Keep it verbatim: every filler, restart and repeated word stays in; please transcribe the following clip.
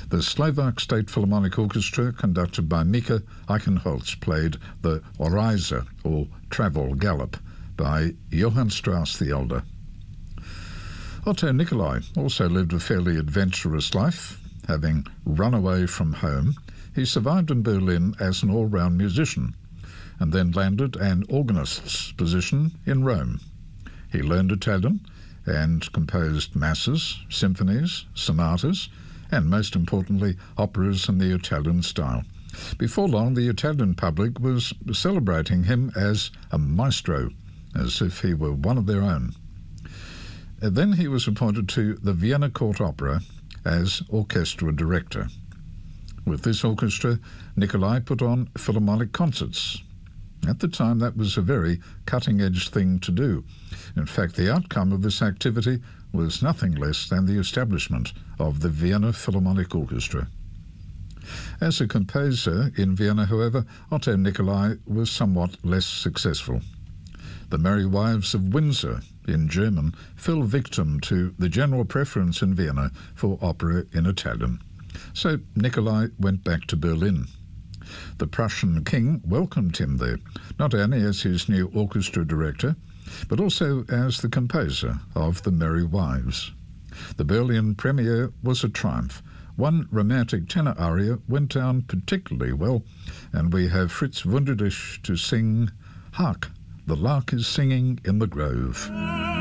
The Slovak State Philharmonic Orchestra, conducted by Mika Eichenholz, played the Reise, or Travel Gallop, by Johann Strauss the Elder. Otto Nicolai also lived a fairly adventurous life. Having run away from home, he survived in Berlin as an all-round musician, and then landed an organist's position in Rome. He learned Italian and composed masses, symphonies, sonatas, and most importantly, operas in the Italian style. Before long, the Italian public was celebrating him as a maestro, as if he were one of their own. Then he was appointed to the Vienna Court Opera as orchestra director. With this orchestra, Nicolai put on philharmonic concerts. At the time, that was a very cutting-edge thing to do. In fact, the outcome of this activity was nothing less than the establishment of the Vienna Philharmonic Orchestra. As a composer in Vienna, however, Otto Nicolai was somewhat less successful. The Merry Wives of Windsor, in German, fell victim to the general preference in Vienna for opera in Italian. So Nicolai went back to Berlin. The Prussian king welcomed him there, not only as his new orchestra director, but also as the composer of The Merry Wives. The Berlin premiere was a triumph. One romantic tenor aria went down particularly well, and we have Fritz Wunderlich to sing "Hark, the lark is singing in the grove."